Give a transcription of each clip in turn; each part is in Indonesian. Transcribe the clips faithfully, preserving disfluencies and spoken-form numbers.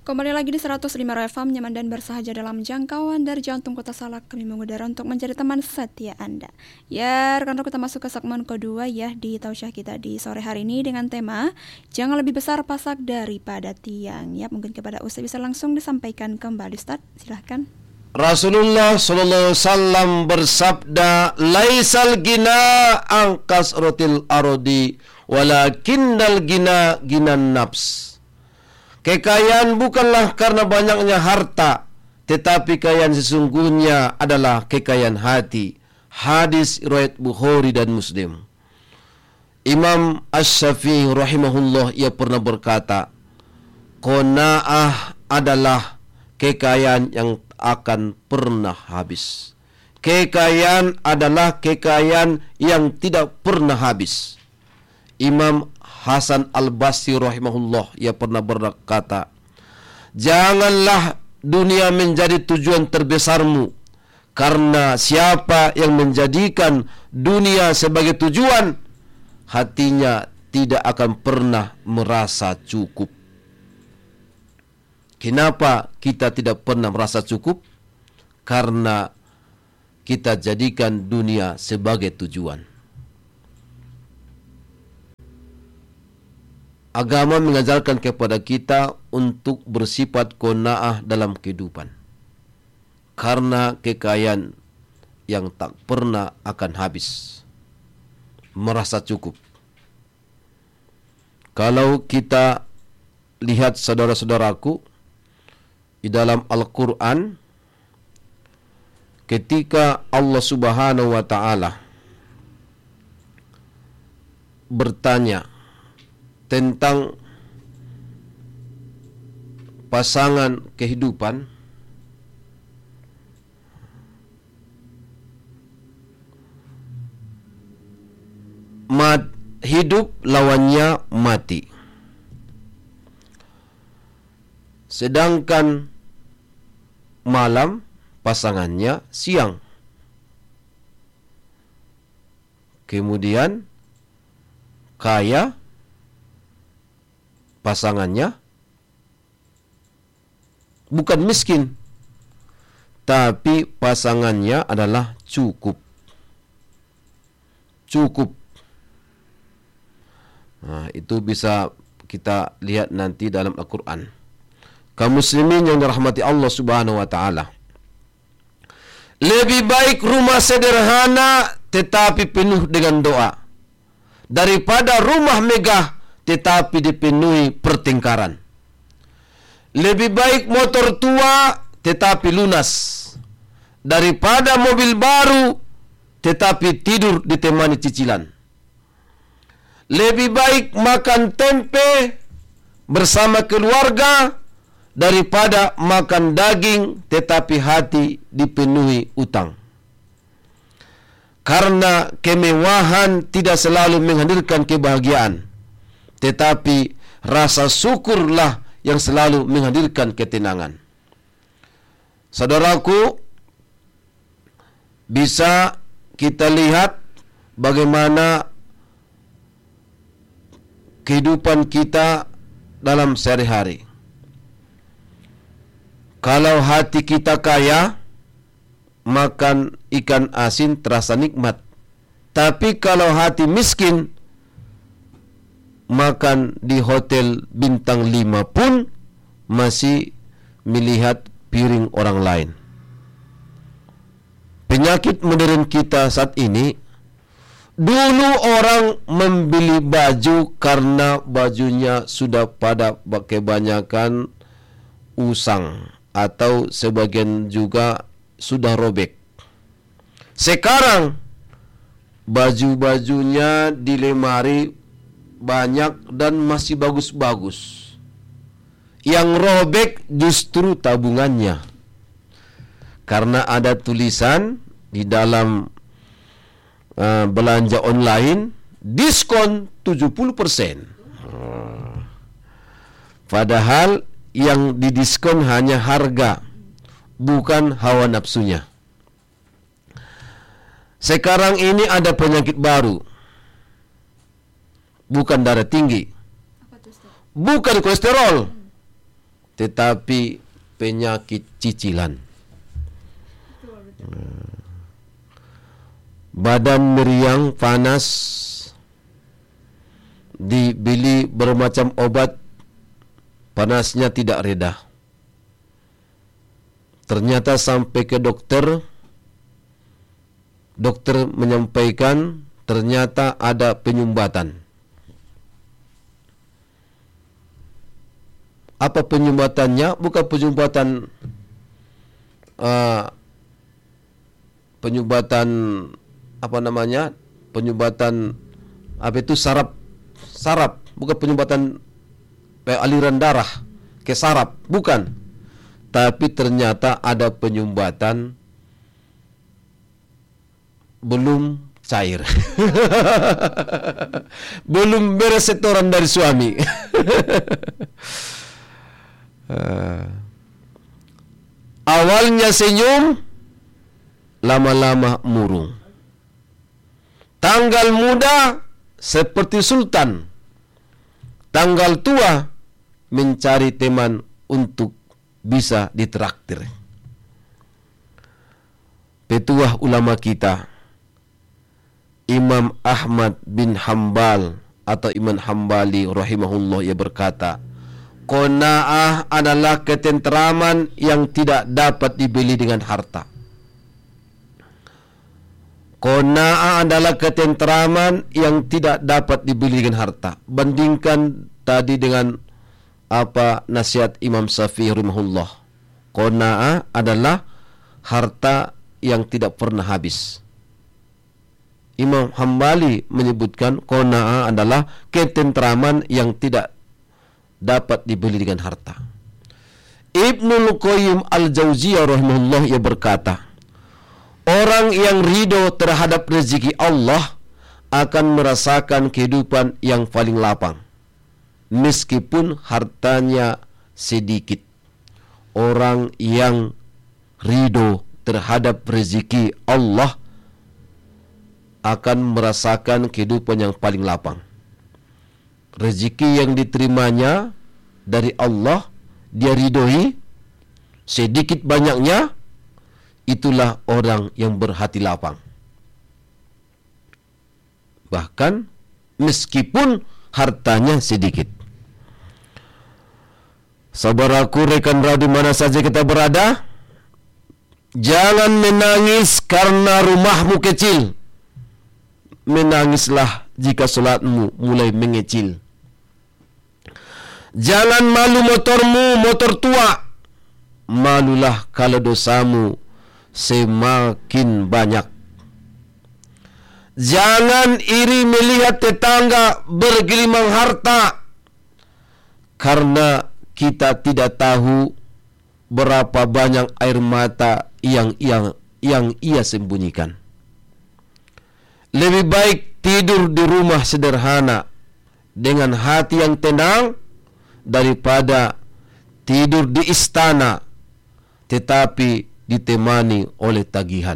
Kembali lagi di seratus lima F M, nyaman dan bersahaja dalam jangkauan dari jantung kota Salak. Kami mengudara untuk menjadi teman setia Anda. Ya, rekan-rekan, kita masuk ke segmen kedua ya di tausiah kita di sore hari ini dengan tema Jangan lebih besar pasak daripada tiang. Ya, mungkin kepada Ustaz bisa langsung disampaikan kembali, Ustaz. Silahkan. Rasulullah sallallahu alaihi wasallam bersabda, "Laisal gina angkas rotil arodi, walakinnal gina ginan nafs." Kekayaan bukanlah karena banyaknya harta, tetapi kekayaan sesungguhnya adalah kekayaan hati. Hadis riwayat Bukhari dan Muslim. Imam Asy-Syafi'i rahimahullah, ia pernah berkata, qanaah adalah kekayaan yang akan pernah habis. Kekayaan adalah kekayaan yang tidak pernah habis. Imam Hasan Al-Basri rahimahullah, ia pernah berkata, janganlah dunia menjadi tujuan terbesarmu, karena siapa yang menjadikan dunia sebagai tujuan, hatinya tidak akan pernah merasa cukup. Kenapa kita tidak pernah merasa cukup? Karena kita jadikan dunia sebagai tujuan. Agama mengajarkan kepada kita untuk bersifat qanaah dalam kehidupan, karena kekayaan yang tak pernah akan habis. Merasa cukup. Kalau kita lihat, saudara-saudaraku, di dalam Al-Quran, ketika Allah Subhanahu wa Ta'ala bertanya tentang pasangan kehidupan, mat, hidup lawannya mati, sedangkan malam pasangannya siang. Kemudian kaya pasangannya bukan miskin, tapi pasangannya adalah cukup. Cukup. Nah, itu bisa kita lihat nanti dalam Al-Quran. Kaum muslimin yang dirahmati Allah Subhanahu wa Ta'ala, lebih baik rumah sederhana tetapi penuh dengan doa, daripada rumah megah tetapi dipenuhi pertengkaran. Lebih baik motor tua tetapi lunas, daripada mobil baru tetapi tidur ditemani cicilan. Lebih baik makan tempe bersama keluarga daripada makan daging tetapi hati dipenuhi utang. Karena kemewahan tidak selalu menghadirkan kebahagiaan, tetapi rasa syukurlah yang selalu menghadirkan ketenangan. Saudaraku, bisa kita lihat bagaimana kehidupan kita dalam sehari-hari. Kalau hati kita kaya, makan ikan asin terasa nikmat. Tapi kalau hati miskin, makan di hotel bintang lima pun masih melihat piring orang lain. Penyakit modern kita saat ini, dulu orang membeli baju karena bajunya sudah pada kebanyakan usang atau sebagian juga sudah robek. Sekarang baju-bajunya di lemari banyak dan masih bagus-bagus. Yang robek justru tabungannya, karena ada tulisan di dalam uh, belanja online, diskon tujuh puluh persen. Padahal yang didiskon hanya harga, bukan hawa nafsunya. Sekarang ini ada penyakit baru, bukan darah tinggi, bukan kolesterol, tetapi penyakit cicilan. Badan meriang, panas, dibeli bermacam obat, panasnya tidak reda. Ternyata sampai ke dokter, dokter menyampaikan ternyata ada penyumbatan. Apa penyumbatannya? Bukan penyumbatan uh, penyumbatan apa namanya? Penyumbatan apa itu saraf saraf, bukan penyumbatan aliran darah ke saraf, bukan. Tapi ternyata ada penyumbatan belum cair. Belum beres setoran dari suami. Uh, awalnya senyum, lama-lama murung. Tanggal muda seperti sultan, tanggal tua mencari teman untuk bisa ditraktir. Petuah ulama kita, Imam Ahmad bin Hambal atau Imam Hambali rahimahullah, ia berkata, qanaah adalah ketenteraman yang tidak dapat dibeli dengan harta. Qanaah adalah ketenteraman yang tidak dapat dibeli dengan harta. Bandingkan tadi dengan apa nasihat Imam Syafi'i rahimahullah. Qanaah adalah harta yang tidak pernah habis. Imam Hambali menyebutkan qanaah adalah ketenteraman yang tidak dapat dibeli dengan harta. Ibnul Qayyim Al-Jauziyah rahimahullah, ia berkata, orang yang ridho terhadap rezeki Allah akan merasakan kehidupan yang paling lapang, meskipun hartanya sedikit. Orang yang ridho terhadap rezeki Allah akan merasakan kehidupan yang paling lapang. Rezeki yang diterimanya dari Allah, dia ridhoi, sedikit banyaknya, itulah orang yang berhati lapang. Bahkan meskipun hartanya sedikit. Saudaraku, rekan radio mana saja kita berada, jangan menangis karena rumahmu kecil. Menangislah jika solatmu mulai mengecil. Jangan malu motormu, motor tua. Malulah kalau dosamu semakin banyak. Jangan iri melihat tetangga bergelimang harta, karena kita tidak tahu berapa banyak air mata yang yang yang ia sembunyikan. Lebih baik tidur di rumah sederhana dengan hati yang tenang daripada tidur di istana tetapi ditemani oleh tagihan.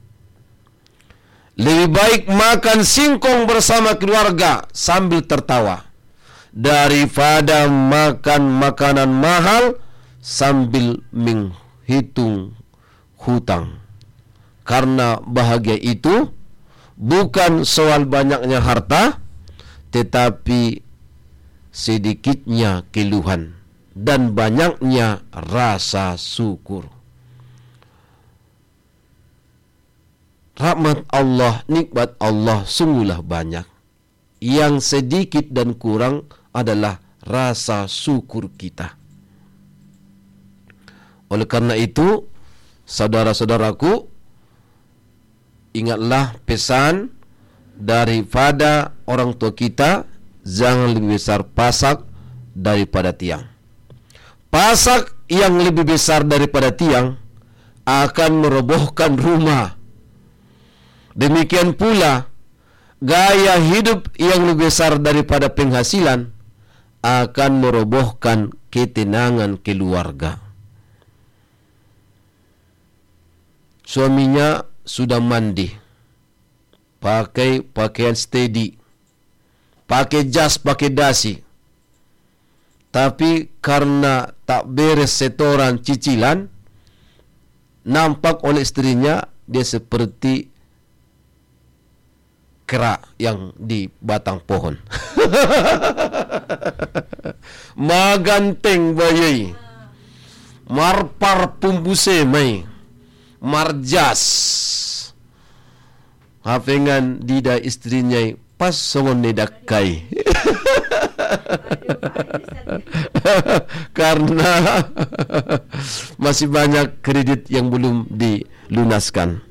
Lebih baik makan singkong bersama keluarga sambil tertawa daripada makan makanan mahal sambil menghitung hutang. Karena bahagia itu bukan soal banyaknya harta, tetapi sedikitnya keluhan dan banyaknya rasa syukur. Rahmat Allah, nikmat Allah sungguhlah banyak. Yang sedikit dan kurang adalah rasa syukur kita. Oleh karena itu, saudara-saudaraku, ingatlah pesan daripada orang tua kita, jangan lebih besar pasak daripada tiang. Pasak yang lebih besar daripada tiang akan merobohkan rumah. Demikian pula gaya hidup yang lebih besar daripada penghasilan akan merobohkan ketenangan keluarga. Suaminya sudah mandi, pakai pakaian steady, pakai jas, pakai dasi, tapi karena tak beres setoran cicilan, nampak oleh istrinya dia seperti kera yang di batang pohon. Maganteng bayai, marpar pumbuse mai, marjas. Hapengan dida istrinya pas songon nedakai. Karena masih banyak kredit yang belum dilunaskan.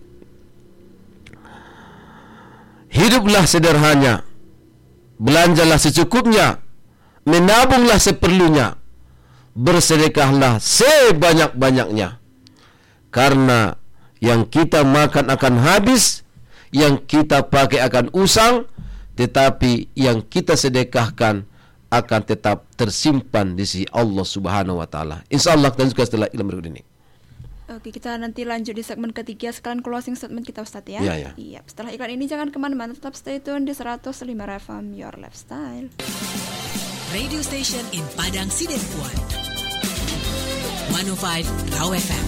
Hiduplah sederhana, belanjalah secukupnya, menabunglah seperlunya, bersedekahlah sebanyak-banyaknya. Karena yang kita makan akan habis, yang kita pakai akan usang, tetapi yang kita sedekahkan akan tetap tersimpan di sisi Allah Subhanahu wa taala. Insyaallah dan juga setelah ilmu berikut ini. Oke, kita nanti lanjut di segmen ketiga, sekalian closing statement kita Ustaz ya. Iya, ya. Iya. Setelah iklan ini jangan kemana-mana, tetap stay tune di seratus lima F M Your Lifestyle. Radio station in Padang Sidempuan. seratus lima Raw F M.